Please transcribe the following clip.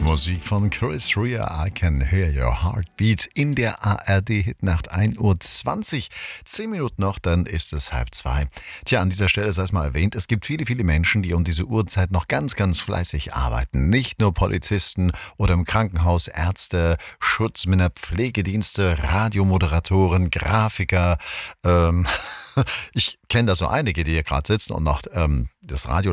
Musik von Chris Rea, I Can Hear Your Heartbeat in der ARD-Hitnacht 1:20 Uhr. 10 Minuten noch, dann ist es 1:30. Tja, an dieser Stelle sei es mal erwähnt, es gibt viele, viele Menschen, die um diese Uhrzeit noch ganz, ganz fleißig arbeiten. Nicht nur Polizisten oder im Krankenhaus Ärzte, Schutzmänner, Pflegedienste, Radiomoderatoren, Grafiker. Ich kenne da so einige, die hier gerade sitzen und noch das Radio